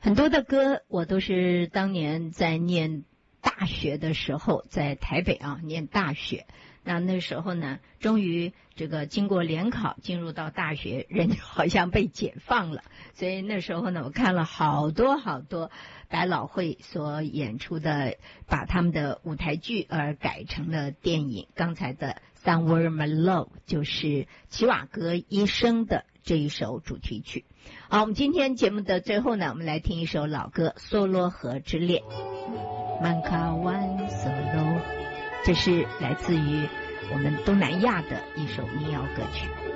很多的歌我都是当年在念大学的时候，在台北念大学。那时候呢，终于这个经过联考进入到大学，人好像被解放了。所以那时候呢，我看了好多百老汇所演出的，把他们的舞台剧而改成了电影。刚才的《Somewhere My Love》就是齐瓦格一生的这一首主题曲。好，我们今天节目的最后呢，我们来听一首老歌《梭罗河之恋》。曼卡湾梭罗，这是来自于我们东南亚的一首民谣歌曲。